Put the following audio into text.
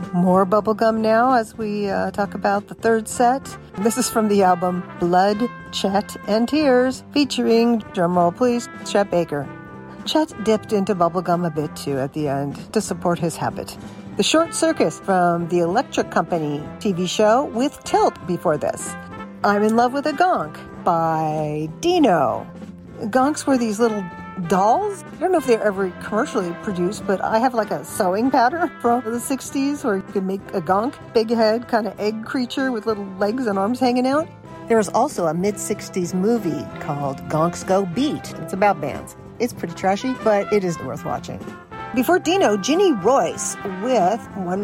More bubblegum now as we talk about the third set. This is from the album Blood, Chet, and Tears, featuring, drumroll please, Chet Baker. Chet dipped into bubblegum a bit too at the end to support his habit. The Short Circus from the Electric Company TV show with Tilt before this. I'm in Love with a Gonk by Dino. Gonks were these little dolls. I don't know if they're ever commercially produced, but I have like a sewing pattern from the 60s where you could make a gonk, big head, kind of egg creature with little legs and arms hanging out. There was also a mid-60s movie called Gonks Go Beat. It's about bands. It's pretty trashy, but it is worth watching. Before Dino, Ginny Royce with One